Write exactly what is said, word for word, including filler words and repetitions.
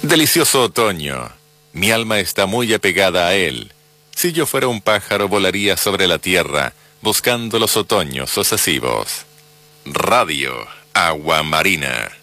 Delicioso otoño. Mi alma está muy apegada a él. Si yo fuera un pájaro, volaría sobre la tierra, buscando los otoños sucesivos. Radio Agua Marina.